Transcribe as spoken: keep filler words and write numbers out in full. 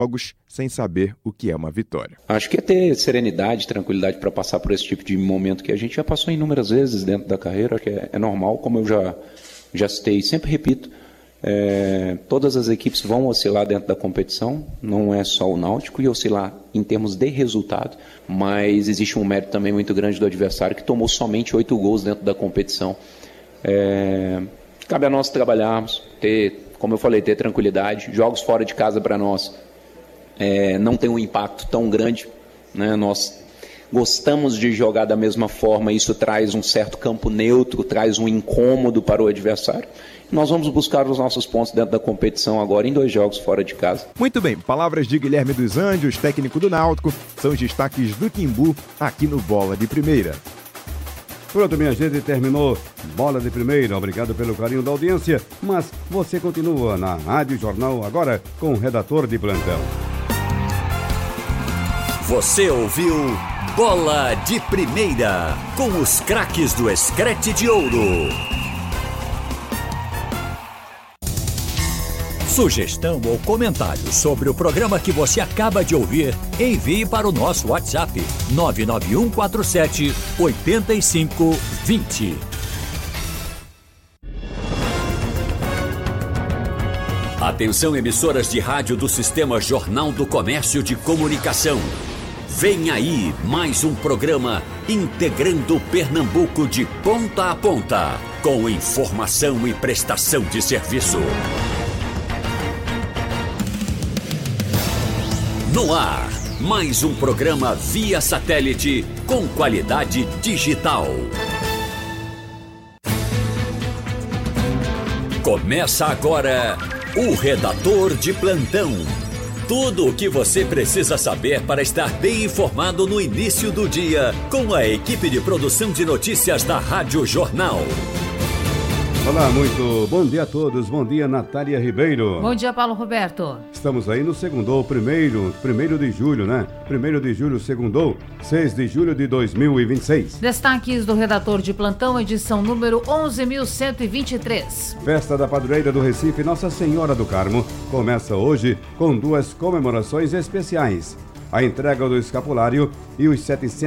jogos sem saber o que é uma vitória. Acho que é ter serenidade, tranquilidade para passar por esse tipo de momento que a gente já passou inúmeras vezes dentro da carreira, que é, é normal, como eu já, já citei, sempre repito, é, todas as equipes vão oscilar dentro da competição, não é só o Náutico, e oscilar em termos de resultado, mas existe um mérito também muito grande do adversário, que tomou somente oito gols dentro da competição. É, cabe a nós trabalharmos, ter, como eu falei, ter tranquilidade. Jogos fora de casa para nós é, não tem um impacto tão grande, né? Nós gostamos de jogar da mesma forma, isso traz um certo campo neutro, traz um incômodo para o adversário. Nós vamos buscar os nossos pontos dentro da competição agora em dois jogos fora de casa. Muito bem, palavras de Guilherme dos Anjos, técnico do Náutico, são os destaques do Timbu aqui no Bola de Primeira. Pronto, minha gente, terminou Bola de Primeira. Obrigado pelo carinho da audiência, mas você continua na Rádio Jornal agora com o redator de plantão. Você ouviu Bola de Primeira com os craques do Screte de Ouro. Sugestão ou comentário sobre o programa que você acaba de ouvir, envie para o nosso WhatsApp nove nove um quatro sete oito cinco dois zero. Atenção, emissoras de rádio do Sistema Jornal do Comércio de Comunicação. Vem aí mais um programa integrando Pernambuco de ponta a ponta, com informação e prestação de serviço. No ar, mais um programa via satélite com qualidade digital. Começa agora o Redator de Plantão. Tudo o que você precisa saber para estar bem informado no início do dia, com a equipe de produção de notícias da Rádio Jornal. Olá, muito bom dia a todos. Bom dia, Natália Ribeiro. Bom dia, Paulo Roberto. Estamos aí no segundou, primeiro, primeiro de julho, né? Primeiro de julho, segundou, seis de julho de dois mil e vinte e seis. Destaques do Redator de Plantão, edição número onze mil cento e vinte e três. Festa da Padroeira do Recife, Nossa Senhora do Carmo, começa hoje com duas comemorações especiais. A entrega do escapulário e os setecentos